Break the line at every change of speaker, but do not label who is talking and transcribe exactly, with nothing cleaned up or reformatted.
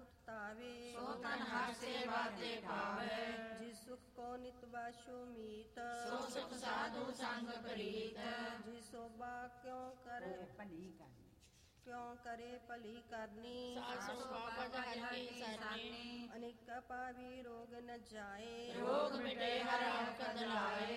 ਸੁਖ ਤਾਵੇ
ਸੋ ਤਨ ਹਰ ਸੇਵਾ ਤੇ ਪਾਵੇ
ਜਿਸ ਸੁਖ ਕੋ ਨਿਤ ਵਾਸ਼ੋ ਮੀਤ
ਸੋ ਸੁਖ ਸਾਧੂ ਸੰਗ ਪ੍ਰੀਤ
ਜਿਸ ਸੋਭਾ ਕਿਉ ਕਰ
ਭਲੀ ਕਰਨੀ
ਕਿਉ ਕਰੇ ਭਲੀ ਕਰਨੀ
ਸਾਸੁ ਬਾਬਤ ਹਰਿ ਕੀ ਸਰਨੀ
ਅਨੇਕ ਪਾਵੀ ਰੋਗ ਨ ਜਾਏ
ਰੋਗ ਮਿਟੇ ਹਰ ਅੰਕਤ ਲਾਏ